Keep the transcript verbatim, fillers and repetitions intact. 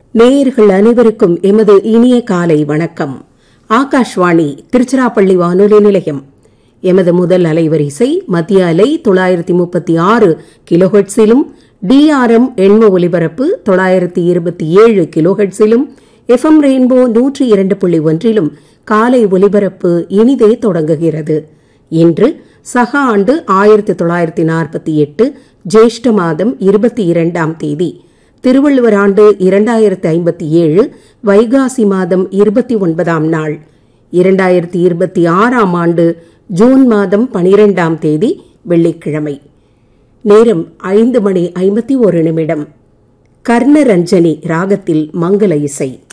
நேயர்கள் அனைவருக்கும் எமது இனிய காலை வணக்கம். ஆகாஷ்வாணி திருச்சிராப்பள்ளி வானொலி நிலையம். எமது முதல் அலைவரிசை மத்திய அலை தொள்ளாயிரத்தி முப்பத்தி ஆறு கிலோஹெட்ஸிலும், டிஆர்எம் எண்ம ஒலிபரப்பு தொள்ளாயிரத்தி இருபத்தி ஏழு கிலோஹெட்ஸிலும், எஃப்எம் ரெயின்போ நூற்றி இரண்டு புள்ளி ஒன்றிலும் காலை ஒலிபரப்பு இனிதே தொடங்குகிறது. இன்று சக ஆண்டு ஆயிரத்தி தொள்ளாயிரத்தி நாற்பத்தி எட்டு ஜேஷ்ட மாதம் இருபத்தி இரண்டாம் தேதி, திருவள்ளுவர் ஆண்டு இரண்டாயிரத்தி ஐம்பத்தி ஏழு வைகாசி மாதம் இருபத்தி ஒன்பதாம் நாள், இரண்டாயிரத்தி இருபத்தி ஆறாம் ஆண்டு ஜூன் மாதம் பனிரெண்டாம் தேதி வெள்ளிக்கிழமை. நேரம் ஐந்து மணி ஐம்பத்தி ஒரு நிமிடம். கர்ணரஞ்சனி ராகத்தில் மங்கள இசை.